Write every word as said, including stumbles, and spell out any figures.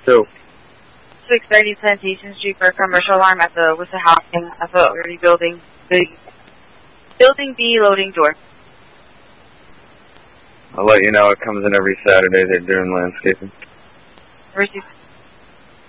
Two. six thirty Plantation Street for a commercial alarm at the Worcester Housing Authority building. The building B loading door. I'll let you know. It comes in every Saturday. They're doing landscaping. Received.